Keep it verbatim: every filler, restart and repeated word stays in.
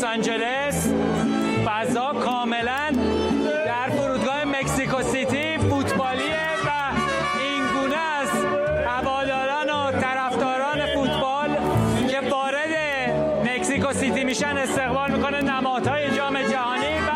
آنجلس فضا کاملا در فرودگاه مکزیکو سیتی فوتبالیه و این گونه از هواداران و طرفداران فوتبال که وارد مکزیکو سیتی میشن استقبال میکنه نمادهای جام جهانی.